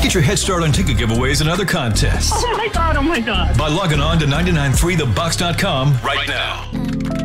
Get your head start on ticket giveaways and other contests Oh my God. by logging on to 993thebox.com right now.